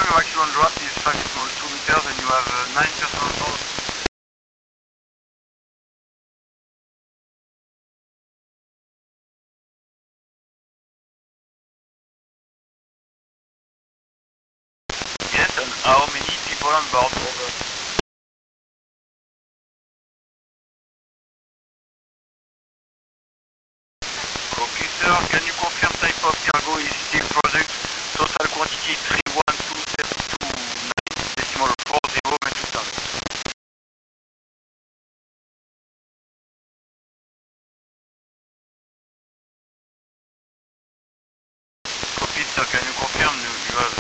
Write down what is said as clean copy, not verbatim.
what you want draft is 5 small 2 meters and you have 9% on board. Yes, and how many people on board? Okay, sir, can you confirm type of cargo is steel product, total quantity 31272 decimal 40 metric tons. Copy, sir, can you confirm you have